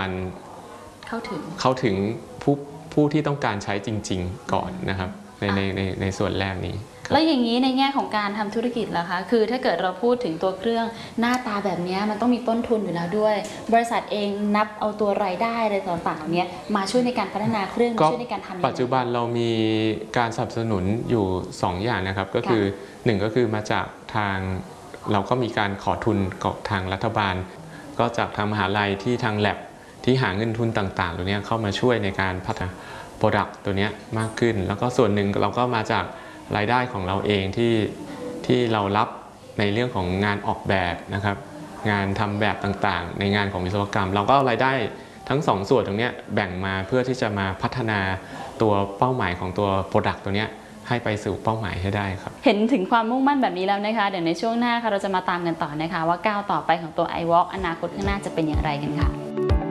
การเข้าถึงผู้ที่ต้องการใช้จริงๆก่อนนะครับในส่วนแรกนี้แล้วอย่างนี้ในแง่ของการทำธุรกิจล่ะคะคือถ้าเกิดเราพูดถึงตัวเครื่องหน้าตาแบบนี้มันต้องมีต้นทุนอยู่แล้วด้วยบริษัทเองนับเอาตัวรายได้อะไรต่างๆเนี้ยมาช่วยในการพัฒนาเครื่องมาช่วยในการทำปัจจุบันเรามีการสนับสนุนอยู่2อย่างนะครับก็คือ1ก็คือมาจากทางเราก็มีการขอทุนกับทางรัฐบาลก็จากทางมหาลัยที่ทางแลบที่หาเงินทุนต่างๆตัวนี้เข้ามาช่วยในการพัฒนาโปรดักต์ตัวนี้มากขึ้นแล้วก็ส่วนหนึ่งเราก็มาจากรายได้ของเราเองที่เรารับในเรื่องของงานออกแบบนะครับงานทำแบบต่างๆในงานของวิศวกรรมเราก็เอารายได้ทั้ง2ส่วนตรงนี้แบ่งมาเพื่อที่จะมาพัฒนาตัวเป้าหมายของตัวโปรดักต์ตัวนี้ให้ไปสู่เป้าหมายให้ได้ครับเห็นถึงความมุ่งมั่นแบบนี้แล้วนะคะเดี๋ยวในช่วงหน้าค่ะเราจะมาตามกันต่อนะคะว่าก้าวต่อไปของตัว iWalk อนาคตข้างหน้าจะเป็นอย่างไรกันค่ะ